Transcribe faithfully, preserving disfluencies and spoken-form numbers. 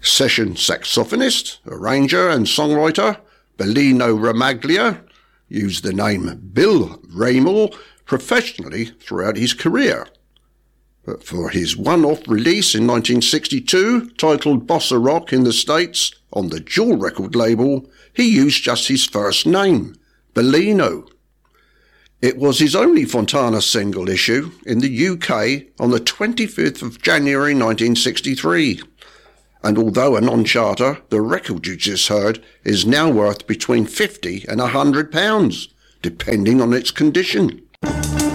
Session saxophonist, arranger and songwriter Bellino Ramaglia used the name Bill Ramel professionally throughout his career. But for his one-off release in nineteen sixty-two, titled Bossa Rock in the States, on the Jewel record label, he used just his first name, Bellino. It was his only Fontana single issue in the U K on the twenty-fifth of January nineteen sixty-three. And although a non-charter, the record you just heard is now worth between fifty and one hundred pounds, depending on its condition.